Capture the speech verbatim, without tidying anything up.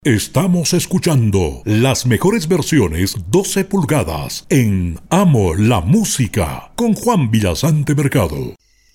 Estamos escuchando las mejores versiones doce pulgadas en Amo la Música con Juan Villasante Mercado.